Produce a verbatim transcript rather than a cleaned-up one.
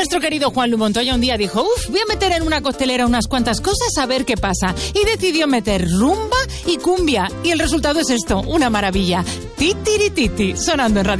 Nuestro querido Juanlu Montoya un día dijo, uff, voy a meter en una costelera unas cuantas cosas a ver qué pasa. Y decidió meter rumba y cumbia. Y el resultado es esto, una maravilla. Titirititi, sonando en Radio